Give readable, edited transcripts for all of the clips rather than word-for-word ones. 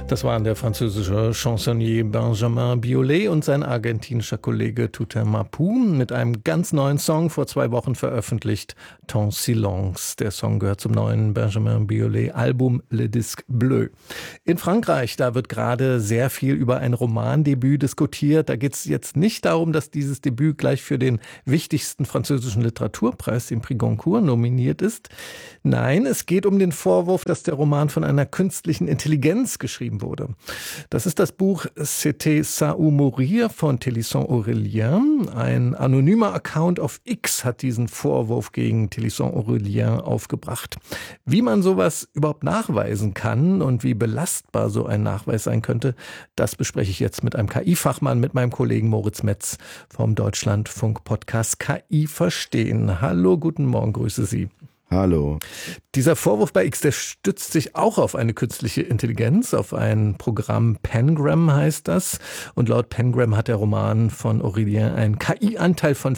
Das waren der französische Chansonnier Benjamin Biolay und sein argentinischer Kollege Toussaint Mapoun mit einem ganz neuen Song, vor 2 Wochen veröffentlicht, Ton Silence. Der Song gehört zum neuen Benjamin Biolay Album Le Disque Bleu. In Frankreich, da wird gerade sehr viel über ein Romandebüt diskutiert. Da geht es jetzt nicht darum, dass dieses Debüt gleich für den wichtigsten französischen Literaturpreis, den Prix Goncourt, nominiert ist. Nein, es geht um den Vorwurf, dass der Roman von einer künstlichen Intelligenz geschrieben wurde. Das ist das Buch C'était ça ou mourir von Télisson-Aurélien. Ein anonymer Account auf X hat diesen Vorwurf gegen Télisson-Aurélien aufgebracht. Wie man sowas überhaupt nachweisen kann und wie belastbar so ein Nachweis sein könnte, das bespreche ich jetzt mit einem KI-Fachmann, mit meinem Kollegen Moritz Metz vom Deutschlandfunk-Podcast KI verstehen. Hallo, guten Morgen, grüße Sie. Hallo. Dieser Vorwurf bei X, der stützt sich auch auf eine künstliche Intelligenz, auf ein Programm Pengram heißt das. Und laut Pengram hat der Roman von Aurélien einen KI-Anteil von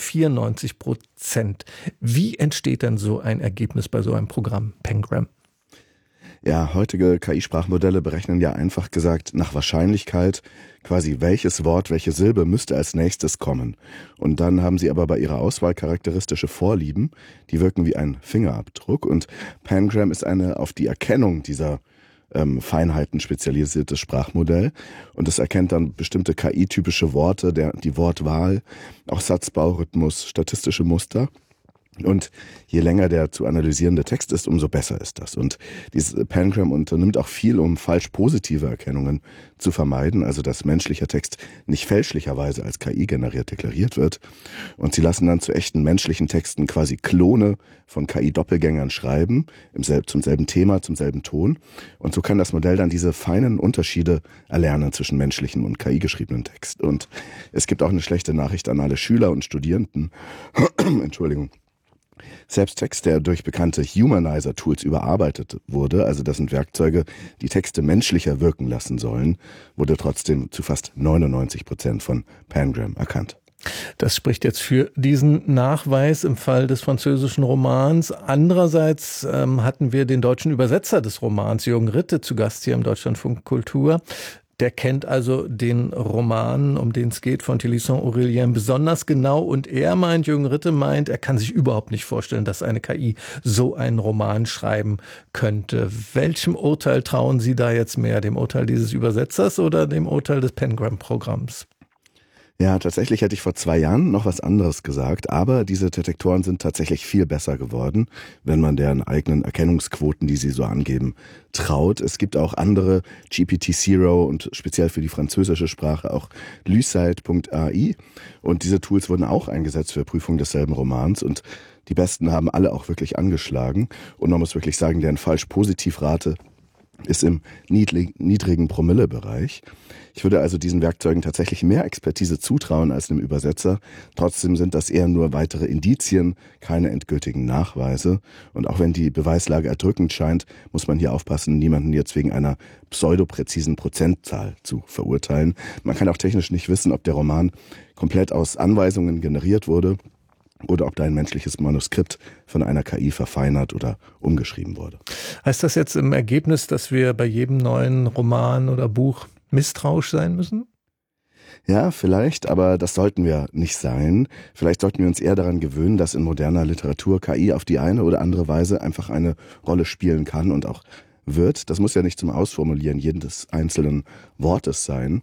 94%. Wie entsteht denn so ein Ergebnis bei so einem Programm Pengram? Ja, heutige KI-Sprachmodelle berechnen ja einfach gesagt nach Wahrscheinlichkeit quasi welches Wort, welche Silbe müsste als nächstes kommen. Und dann haben sie aber bei ihrer Auswahl charakteristische Vorlieben, die wirken wie ein Fingerabdruck. Und Pengram ist eine auf die Erkennung dieser Feinheiten spezialisiertes Sprachmodell. Und es erkennt dann bestimmte KI-typische Worte, die Wortwahl, auch Satzbau, Rhythmus, statistische Muster. Und je länger der zu analysierende Text ist, umso besser ist das. Und dieses Pengram unternimmt auch viel, um falsch-positive Erkennungen zu vermeiden, also dass menschlicher Text nicht fälschlicherweise als KI generiert deklariert wird. Und sie lassen dann zu echten menschlichen Texten quasi Klone von KI-Doppelgängern schreiben, zum selben Thema, zum selben Ton. Und so kann das Modell dann diese feinen Unterschiede erlernen zwischen menschlichen und KI-geschriebenen Text. Und es gibt auch eine schlechte Nachricht an alle Schüler und Studierenden. Entschuldigung. Selbst Text, der durch bekannte Humanizer-Tools überarbeitet wurde, also das sind Werkzeuge, die Texte menschlicher wirken lassen sollen, wurde trotzdem zu fast 99% von Pengram erkannt. Das spricht jetzt für diesen Nachweis im Fall des französischen Romans. Andererseits hatten wir den deutschen Übersetzer des Romans, Jürgen Ritte, zu Gast hier im Deutschlandfunk Kultur. Der kennt also den Roman, um den es geht, von Télisson-Aurélien besonders genau. Und Jürgen Ritte meint, er kann sich überhaupt nicht vorstellen, dass eine KI so einen Roman schreiben könnte. Welchem Urteil trauen Sie da jetzt mehr? Dem Urteil dieses Übersetzers oder dem Urteil des Pengram-Programms? Ja, tatsächlich hätte ich vor 2 Jahren noch was anderes gesagt, aber diese Detektoren sind tatsächlich viel besser geworden, wenn man deren eigenen Erkennungsquoten, die sie so angeben, traut. Es gibt auch andere, GPT-Zero und speziell für die französische Sprache auch Lucide.ai, und diese Tools wurden auch eingesetzt für Prüfung desselben Romans, und die besten haben alle auch wirklich angeschlagen, und man muss wirklich sagen, deren Falsch-Positiv-Rate ist im niedrigen Promille-Bereich. Ich würde also diesen Werkzeugen tatsächlich mehr Expertise zutrauen als einem Übersetzer. Trotzdem sind das eher nur weitere Indizien, keine endgültigen Nachweise. Und auch wenn die Beweislage erdrückend scheint, muss man hier aufpassen, niemanden jetzt wegen einer pseudopräzisen Prozentzahl zu verurteilen. Man kann auch technisch nicht wissen, ob der Roman komplett aus Anweisungen generiert wurde oder ob da ein menschliches Manuskript von einer KI verfeinert oder umgeschrieben wurde. Heißt das jetzt im Ergebnis, dass wir bei jedem neuen Roman oder Buch misstrauisch sein müssen? Ja, vielleicht, aber das sollten wir nicht sein. Vielleicht sollten wir uns eher daran gewöhnen, dass in moderner Literatur KI auf die eine oder andere Weise einfach eine Rolle spielen kann und auch wird. Das muss ja nicht zum Ausformulieren jedes einzelnen Wortes sein.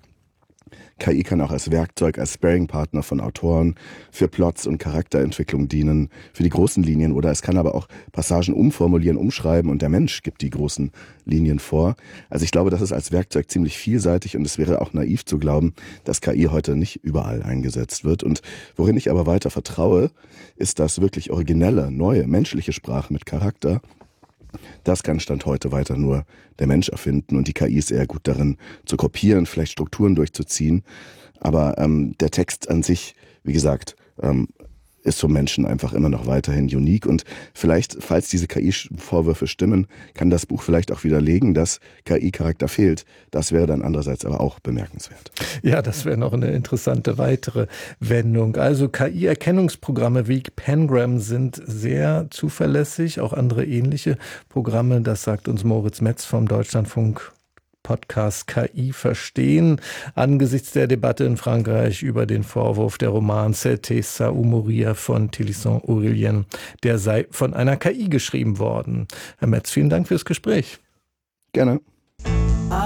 KI kann auch als Werkzeug, als Sparringpartner von Autoren für Plots und Charakterentwicklung dienen, für die großen Linien, oder es kann aber auch Passagen umformulieren, umschreiben, und der Mensch gibt die großen Linien vor. Also ich glaube, das ist als Werkzeug ziemlich vielseitig, und es wäre auch naiv zu glauben, dass KI heute nicht überall eingesetzt wird. Und worin ich aber weiter vertraue, ist, dass wirklich originelle, neue, menschliche Sprache mit Charakter, das kann Stand heute weiter nur der Mensch erfinden, und die KI ist eher gut darin zu kopieren, vielleicht Strukturen durchzuziehen. Aber der Text an sich, wie gesagt, ist zum Menschen einfach immer noch weiterhin unique, und vielleicht, falls diese KI-Vorwürfe stimmen, kann das Buch vielleicht auch widerlegen, dass KI-Charakter fehlt. Das wäre dann andererseits aber auch bemerkenswert. Ja, das wäre noch eine interessante weitere Wendung. Also KI-Erkennungsprogramme wie Pengram sind sehr zuverlässig, auch andere ähnliche Programme, das sagt uns Moritz Metz vom Deutschlandfunk Podcast KI verstehen, angesichts der Debatte in Frankreich über den Vorwurf, der Roman C'était ça ou mourir von Télisson-Aurélien, der sei von einer KI geschrieben worden. Herr Metz, vielen Dank fürs Gespräch. Gerne.